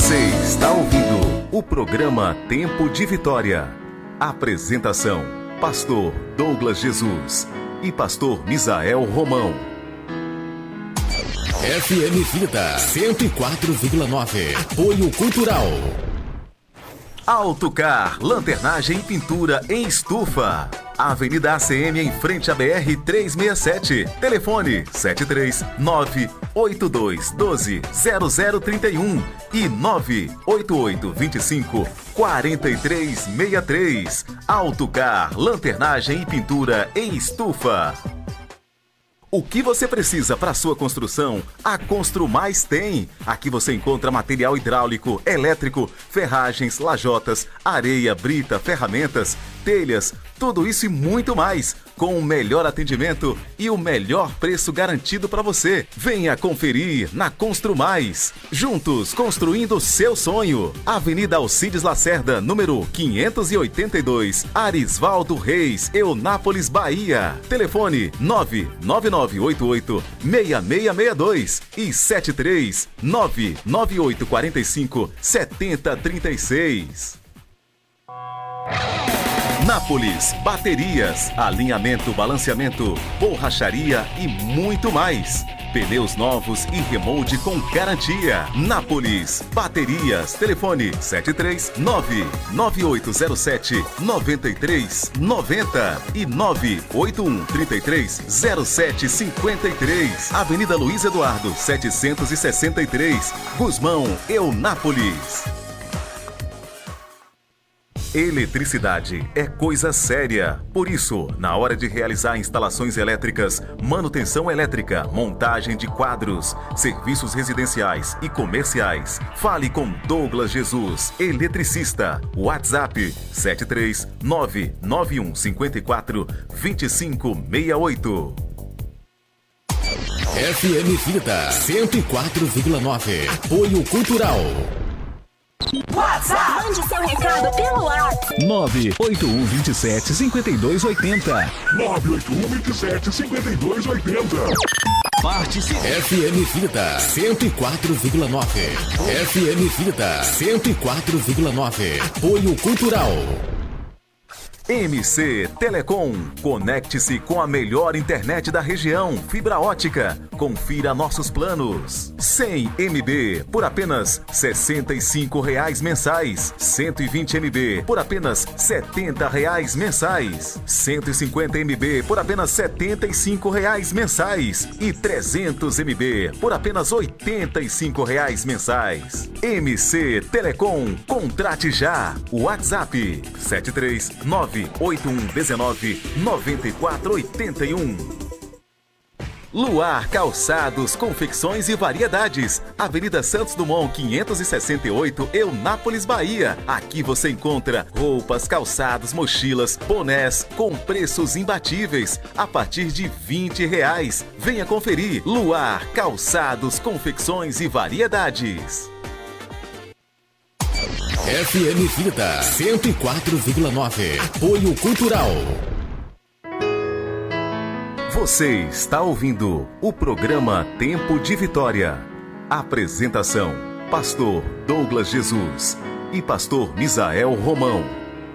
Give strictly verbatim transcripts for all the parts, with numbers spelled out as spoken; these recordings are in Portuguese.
Você está ouvindo o programa Tempo de Vitória. Apresentação: Pastor Douglas Jesus e Pastor Misael Romão. F M Vida cento e quatro vírgula nove. Apoio Cultural. Autocar, lanternagem e pintura em estufa. Avenida A C M em frente à B R trezentos e sessenta e sete. Telefone sete três nove oito dois um dois zero zero três um e nove oito oito dois cinco quatro três seis três. Autocar, lanternagem e pintura em estufa. O que você precisa para sua construção, a Construmais tem. Aqui você encontra material hidráulico, elétrico, ferragens, lajotas, areia, brita, ferramentas, telhas, tudo isso e muito mais, com o melhor atendimento e o melhor preço garantido para você. Venha conferir na Construmais. Juntos, construindo o seu sonho. Avenida Alcides Lacerda, número quinhentos e oitenta e dois, Arisvaldo Reis, Eunápolis, Bahia. Telefone nove nove nove oito oito seis seis seis dois e sete três nove nove oito quatro cinco sete zero três seis. Nápoles Baterias, alinhamento, balanceamento, borracharia e muito mais. Pneus novos e remold com garantia. Nápoles Baterias, telefone sete três nove nove oito zero sete nove três nove zero e nove oito um três três zero sete cinco três. Avenida Luiz Eduardo setecentos e sessenta e três, Gusmão, Eunápolis. Eletricidade é coisa séria. Por isso, na hora de realizar instalações elétricas, manutenção elétrica, montagem de quadros, serviços residenciais e comerciais, fale com Douglas Jesus, eletricista. WhatsApp sete três nove nove um cinco quatro dois cinco seis oito. F M Vida cento e quatro vírgula nove. Apoio Cultural. WhatsApp. Mande seu recado pelo WhatsApp. nove oito um dois sete cinco dois oito zero. nove oito um dois sete cinco dois oito zero. Participe. F M Vida cento e quatro vírgula nove. F M Vida cento e quatro vírgula nove. Apoio Cultural. M C Telecom, conecte-se com a melhor internet da região, fibra ótica. Confira nossos planos. cem megabytes por apenas sessenta e cinco reais mensais. cento e vinte megabytes por apenas setenta reais mensais. cento e cinquenta megabytes por apenas setenta e cinco reais mensais. E trezentos megabytes por apenas oitenta e cinco reais mensais. M C Telecom, contrate já. WhatsApp sete três nove oito um um nove nove quatro oito um. Luar Calçados, Confecções e Variedades, Avenida Santos Dumont quinhentos e sessenta e oito, Eunápolis, Bahia. Aqui você encontra roupas, calçados, mochilas, bonés com preços imbatíveis a partir de vinte reais. Venha conferir. Luar Calçados, Confecções e Variedades. F M Vida cento e quatro vírgula nove. Apoio Cultural. Você está ouvindo o programa Tempo de Vitória. Apresentação: Pastor Douglas Jesus e Pastor Misael Romão.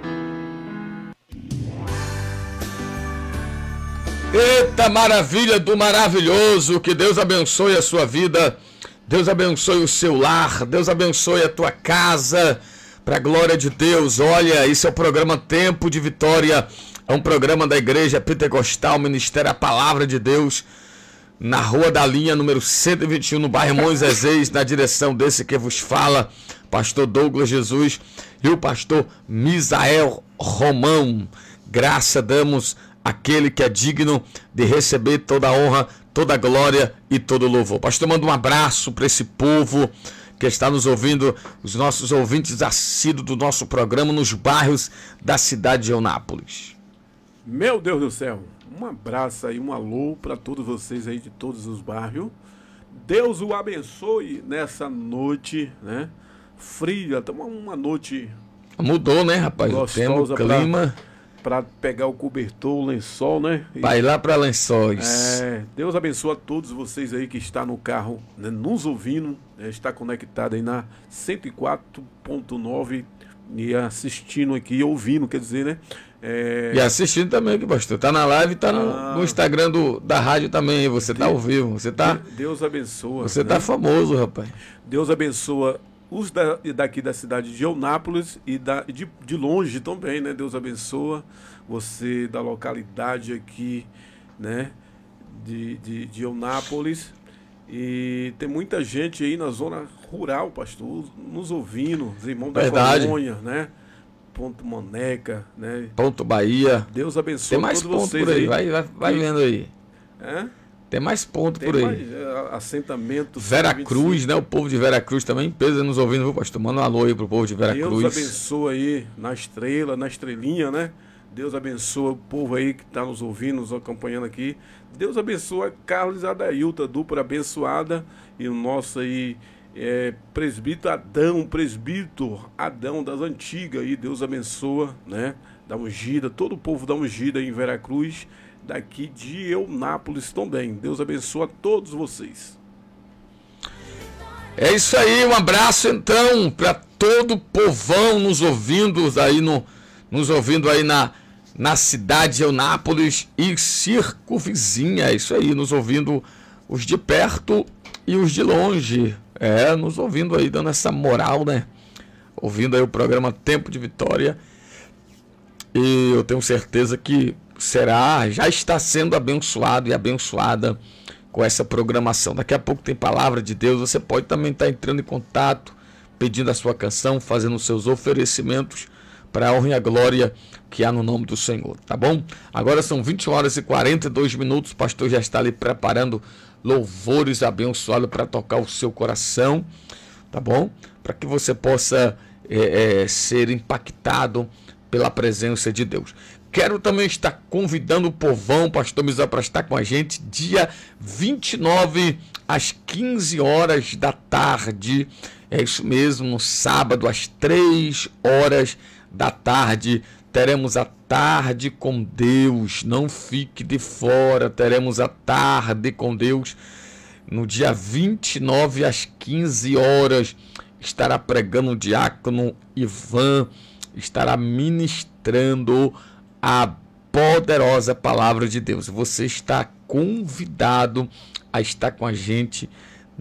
Eita maravilha do maravilhoso! Que Deus abençoe a sua vida, Deus abençoe o seu lar, Deus abençoe a tua casa, para a glória de Deus. Olha, esse é o programa Tempo de Vitória, é um programa da Igreja Pentecostal, Ministério a Palavra de Deus, na Rua da Linha, número cento e vinte e um, no bairro Moisés, na direção desse que vos fala, Pastor Douglas Jesus e o Pastor Misael Romão. Graça damos àquele que é digno de receber toda a honra, toda a glória e todo o louvor. Pastor, manda um abraço para esse povo que está nos ouvindo, os nossos ouvintes assíduos do nosso programa nos bairros da cidade de Eunápolis. Meu Deus do céu, um abraço aí, um alô para todos vocês aí de todos os bairros. Deus o abençoe nessa noite, né? Fria, uma noite... Mudou, né, rapaz? Gostosa, o tempo, o clima... para pegar o cobertor, o lençol, né? E, vai lá para Lençóis. É, Deus abençoe a todos vocês aí que está no carro, né, nos ouvindo, né, está conectado aí na cento e quatro ponto nove e assistindo aqui, ouvindo, quer dizer, né? É... E assistindo também aqui, pastor. Tá na live, tá no, ah. no Instagram do, da rádio também. Você tá Deus, ao vivo. Você tá. Deus abençoa. Você né? tá famoso, rapaz. Deus abençoa os da, daqui da cidade de Eunápolis e da, de, de longe também, né? Deus abençoa você da localidade aqui, né? De, de, de Eunápolis. E tem muita gente aí na zona rural, pastor, nos ouvindo, os irmãos da Verdade. colônia, né? Ponto Moneca, né? Ponto Bahia. Deus abençoe Tem mais todos ponto vocês por aí, aí. vai, vai, vai vendo aí. É? Tem mais ponto Tem por aí. mais, é, assentamento. Vera Cruz, né? O povo de Vera Cruz também, peso nos ouvindo, viu, pastor? Manda um alô aí pro povo de Vera Deus Cruz. Deus abençoe aí na estrela, na estrelinha, né? Deus abençoe o povo aí que está nos ouvindo, nos acompanhando aqui. Deus abençoe a Carlos Adailta, dupla abençoada, e o nosso aí é, presbítero Adão, presbítero Adão das antigas aí, Deus abençoa, né? Da ungida, todo o povo da ungida em Vera Cruz, daqui de Eunápolis também. Deus abençoe a todos vocês. É isso aí, um abraço então para todo o povão nos ouvindo aí no, nos ouvindo aí na, na cidade de Eunápolis e circunvizinha, é isso aí, nos ouvindo os de perto e os de longe, é, nos ouvindo aí, dando essa moral, né? Ouvindo aí o programa Tempo de Vitória, e eu tenho certeza que será, já está sendo abençoado e abençoada com essa programação. Daqui a pouco tem Palavra de Deus, você pode também estar entrando em contato, pedindo a sua canção, fazendo os seus oferecimentos para a honra e a glória que há no nome do Senhor, tá bom? Agora são vinte horas e quarenta e dois minutos, o pastor já está ali preparando louvores abençoados para tocar o seu coração, tá bom? Para que você possa é, é, ser impactado pela presença de Deus. Quero também estar convidando o povão, pastor Misa, para estar com a gente dia vinte e nove às quinze horas da tarde. É isso mesmo, no sábado às três horas da tarde. Teremos a tarde com Deus. Não fique de fora. Teremos a tarde com Deus. No dia vinte e nove às quinze horas estará pregando o diácono Ivan. Estará ministrando a poderosa palavra de Deus. Você está convidado a estar com a gente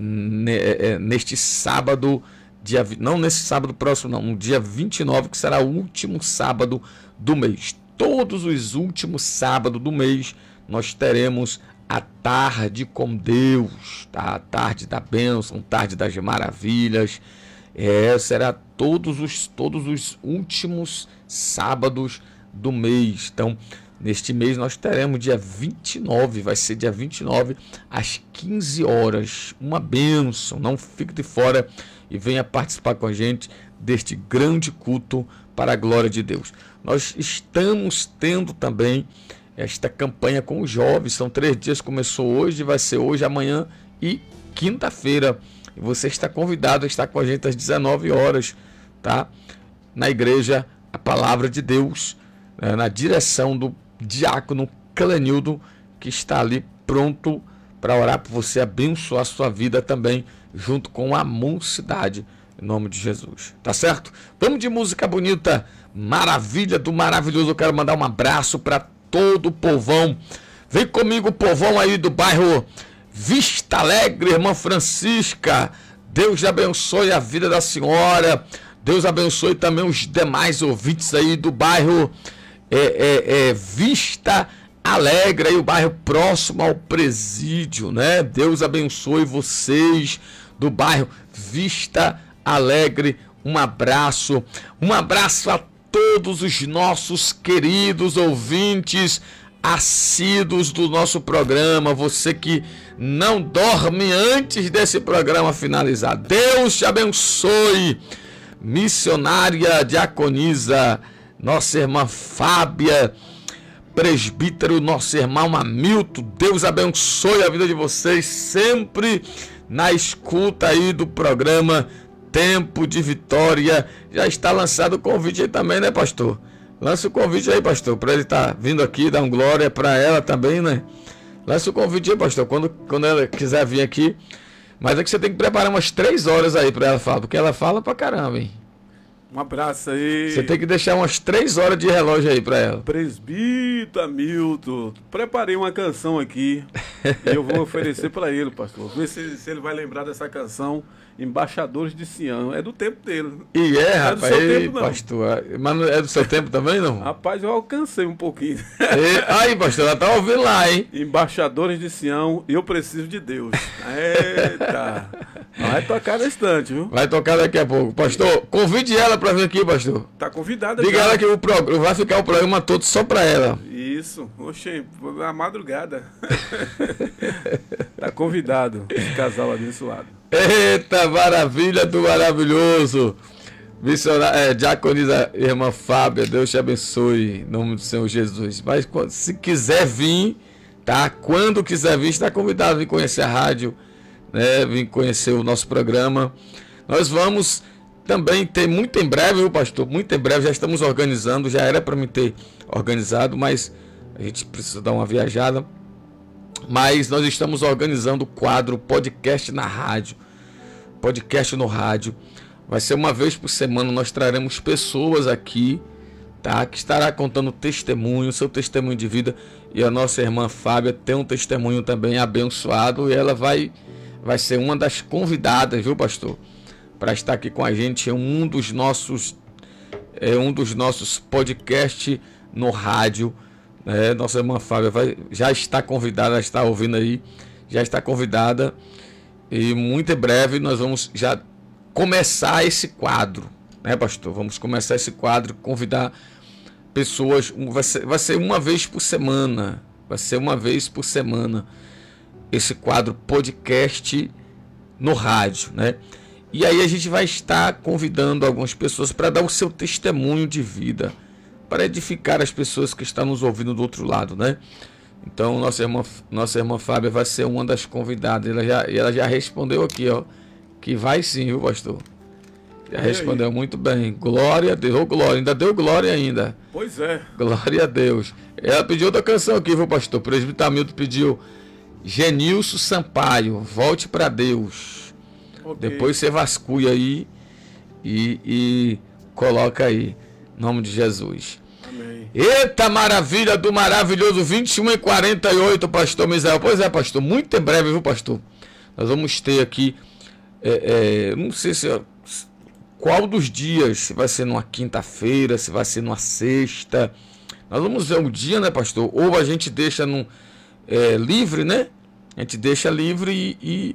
neste sábado, dia, não nesse sábado próximo, não, no dia vinte e nove, que será o último sábado do mês. Todos os últimos sábados do mês nós teremos a tarde com Deus, tá? A tarde da bênção, tarde das maravilhas. É, será todos os, todos os últimos sábados do mês. Então, neste mês nós teremos dia vinte e nove, vai ser dia vinte e nove às quinze horas. Uma bênção, não fique de fora e venha participar com a gente deste grande culto para a glória de Deus. Nós estamos tendo também esta campanha com os jovens, são três dias, começou hoje, vai ser hoje, amanhã e quinta-feira. E você está convidado a estar com a gente às dezenove horas, tá? Na igreja, a palavra de Deus, né? Na direção do diácono Clenildo, que está ali pronto para orar por você, abençoar a sua vida também, junto com a mocidade, em nome de Jesus. Tá certo? Vamos de música bonita, Maravilha do Maravilhoso. Eu quero mandar um abraço para todo o povão. Vem comigo, povão aí do bairro Vista Alegre, irmã Francisca. Deus abençoe a vida da senhora. Deus abençoe também os demais ouvintes aí do bairro é, é, é, Vista Alegre, aí o bairro próximo ao presídio, né? Deus abençoe vocês do bairro Vista Alegre. Um abraço, um abraço a todos os nossos queridos ouvintes assíduos do nosso programa, você que não dorme antes desse programa finalizar. Deus te abençoe. Missionária diaconisa, nossa irmã Fábia, presbítero, nosso irmão Hamilton, Deus abençoe a vida de vocês, sempre na escuta aí do programa Tempo de Vitória. Já está lançado o convite aí também, né, pastor? Lança o convite aí, pastor, para ele estar tá vindo aqui, dar um glória para ela também, né? Lança o convite aí, pastor, quando, quando ela quiser vir aqui. Mas é que você tem que preparar umas três horas aí para ela falar, porque ela fala pra caramba, hein? Um abraço aí. Você tem que deixar umas três horas de relógio aí pra ela. Presbítero Hamilton, preparei uma canção aqui e eu vou oferecer pra ele, pastor. Ver se, se ele vai lembrar dessa canção, Embaixadores de Sião. É do tempo dele. E é, é rapaz, do seu ei, tempo, não. pastor. Mas não é do seu tempo também, não? Rapaz, eu alcancei um pouquinho. E, aí, pastor, ela tá ouvindo lá, hein? Embaixadores de Sião, eu preciso de Deus. Eita. Vai tocar na estante, viu? Vai tocar daqui a pouco. Pastor, convide ela pra vir aqui, pastor. Tá convidada. Diga já. ela que o programa, vai ficar o programa todo só pra ela. Isso. Oxe, a madrugada. Tá convidado, esse casal abençoado. Eita, maravilha do maravilhoso. Missionária, é, diaconisa irmã Fábia, Deus te abençoe, em nome do Senhor Jesus. Mas se quiser vir, tá? Quando quiser vir, está convidado a vir conhecer a rádio, né? Vir conhecer o nosso programa. Nós vamos também ter muito em breve, viu, pastor? Muito em breve, já estamos organizando, já era para me ter organizado, mas a gente precisa dar uma viajada. Mas nós estamos organizando o quadro Podcast na Rádio. Podcast no Rádio. Vai ser uma vez por semana, nós traremos pessoas aqui, tá? Que estará contando testemunho, seu testemunho de vida. E a nossa irmã Fábia tem um testemunho também abençoado. E ela vai, vai ser uma das convidadas, viu, pastor? Para estar aqui com a gente em um dos nossos, é, um dos nossos podcasts no rádio. É, nossa irmã Fábia vai, já está convidada, já está ouvindo aí, já está convidada. E muito em breve nós vamos já começar esse quadro, né, pastor? Vamos começar esse quadro, convidar pessoas, vai ser, vai ser uma vez por semana, vai ser uma vez por semana esse quadro podcast no rádio, né? E aí a gente vai estar convidando algumas pessoas para dar o seu testemunho de vida, para edificar as pessoas que estão nos ouvindo do outro lado, né? Então, nossa irmã, nossa irmã Fábia vai ser uma das convidadas. Ela já, ela já respondeu aqui, ó, que vai sim, viu, pastor? Já respondeu muito bem. Glória a Deus. Ô, glória, ainda deu glória ainda. Pois é. Glória a Deus. Ela pediu outra canção aqui, viu, pastor? O presbítero Hamilton pediu Genilson Sampaio, Volte para Deus. Okay. Depois você vasculha aí e, e coloca aí. Em nome de Jesus. Amém. Eita maravilha do maravilhoso, vinte e um e quarenta e oito, pastor Misael. Pois é, pastor, muito em breve, viu, pastor? Nós vamos ter aqui, é, é, não sei se qual dos dias, se vai ser numa quinta-feira, se vai ser numa sexta. Nós vamos ver o dia, né, pastor? Ou a gente deixa num, é, livre, né? A gente deixa livre e, e,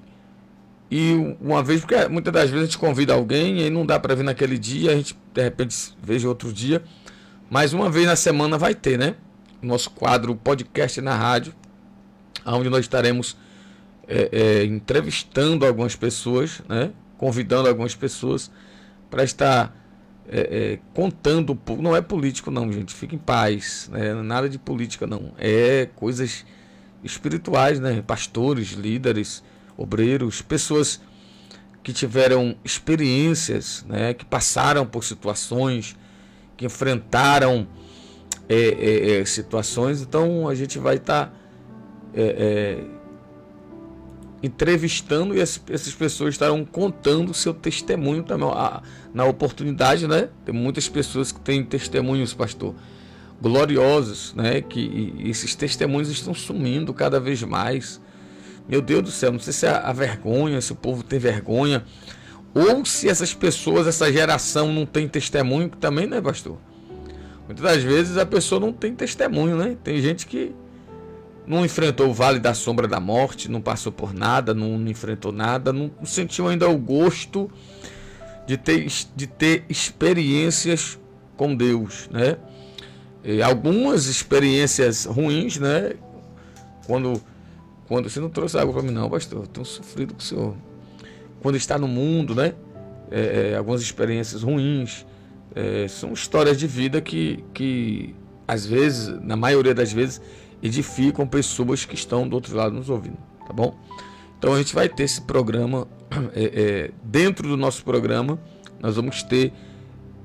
e uma vez, porque muitas das vezes a gente convida alguém e aí não dá para vir naquele dia, a gente de repente veja outro dia. Mas uma vez na semana vai ter, né? O nosso quadro Podcast na Rádio, onde nós estaremos é, é, entrevistando algumas pessoas, né? Convidando algumas pessoas para estar é, é, contando. Não é político não, gente, fique em paz, né? Nada de política não, é coisas espirituais, né? Pastores, líderes, obreiros, pessoas que tiveram experiências, né? Que passaram por situações, que enfrentaram é, é, é, situações. Então a gente vai estar tá, é, é, entrevistando e as, essas pessoas estarão contando o seu testemunho também a, na oportunidade, né? Tem muitas pessoas que têm testemunhos, pastor, gloriosos, né? Que e, e esses testemunhos estão sumindo cada vez mais. Meu Deus do céu, não sei se é a vergonha, se o povo tem vergonha, ou se essas pessoas, essa geração não tem testemunho, que também, né, pastor? Muitas das vezes a pessoa não tem testemunho, né? Tem gente que não enfrentou o vale da sombra da morte, não passou por nada, não, não enfrentou nada, não, não sentiu ainda o gosto de ter, de ter experiências com Deus, né? E algumas experiências ruins, né? Quando, quando você não trouxe água para mim não, pastor, eu tenho sofrido com o senhor. Quando está no mundo, né? É, é, algumas experiências ruins, é, são histórias de vida que, que, às vezes, na maioria das vezes, edificam pessoas que estão do outro lado nos ouvindo, tá bom? Então a gente vai ter esse programa, é, é, dentro do nosso programa, nós vamos ter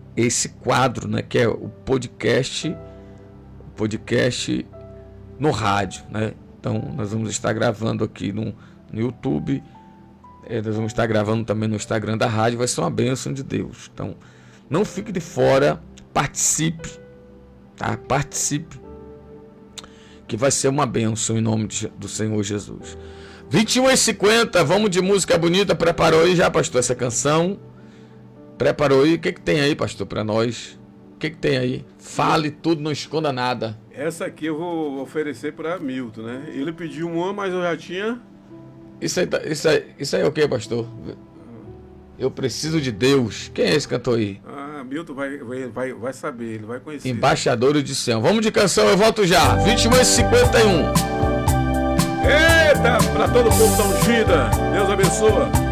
esse quadro, né, que é o podcast, o podcast no rádio, né? Então nós vamos estar gravando aqui no, no YouTube, é, nós vamos estar gravando também no Instagram da rádio, vai ser uma bênção de Deus. Então não fique de fora, participe, tá? Participe, que vai ser uma bênção em nome de, do Senhor Jesus. vinte e um e cinquenta, vamos de música bonita. Preparou aí já, pastor, essa canção? Preparou aí? O que que tem aí, pastor, para nós? O que que tem aí? Fale tudo, não esconda nada. Essa aqui eu vou oferecer para Milton, né? Ele pediu uma, mas eu já tinha... Isso aí, tá- isso aí, isso aí é o que, pastor? Eu preciso de Deus. Quem é esse cantor aí? Ah, Milton vai, vai, vai, vai saber, ele vai conhecer. Embaixadores de Sião. Vamos de canção, eu volto já. vinte e um e cinquenta e um. Eita, para todo mundo da ungida. Deus abençoa.